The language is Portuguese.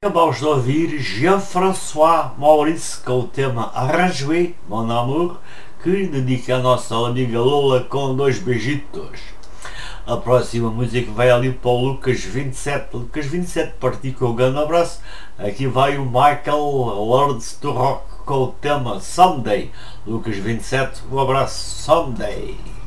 Acabamos de ouvir Jean-François Maurice com o tema Arranjoué, Mon Amour, que dedica a nossa amiga Lola com dois beijitos. A próxima música vai ali para o Lucas27. Lucas27 partiu com um grande abraço. Aqui vai o Michael Lords do Rock com o tema Someday. Lucas27, um abraço, Someday.